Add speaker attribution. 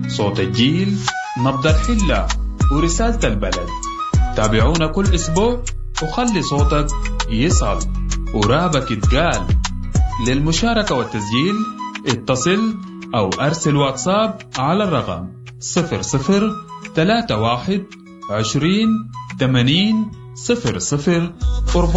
Speaker 1: صوت الجيل، نبض الحلة، ورسالة البلد. تابعونا كل أسبوع وخلي صوتك يصل ورابك يتقال. للمشاركة والتسجيل اتصل أو أرسل واتساب على الرقم 0031 20 80 00 4.